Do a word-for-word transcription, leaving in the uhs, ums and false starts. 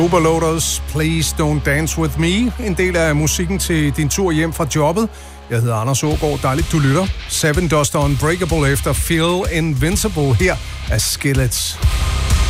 Overloaders, Please Don't Dance With Me. En del af musikken til din tur hjem fra jobbet. Jeg hedder Anders Aagaard. Dejligt, du lytter. Seven Dust Unbreakable efter Feel Invincible her af Skillets.